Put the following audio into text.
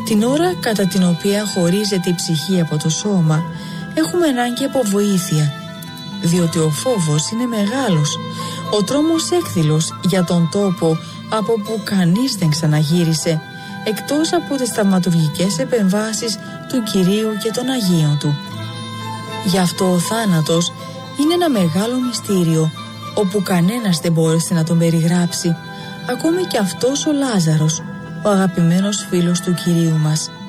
Την ώρα κατά την οποία χωρίζεται η ψυχή από το σώμα, έχουμε ανάγκη από βοήθεια, διότι ο φόβος είναι μεγάλος, ο τρόμος έκδηλος για τον τόπο από που κανείς δεν ξαναγύρισε, εκτός από τις θαυματουργικές επεμβάσεις του Κυρίου και των Αγίων Του. Γι' αυτό ο θάνατος είναι ένα μεγάλο μυστήριο, όπου κανένας δεν μπόρεσε να τον περιγράψει, ακόμη και αυτός ο Λάζαρος, ο αγαπημένος φίλος του Κυρίου μας.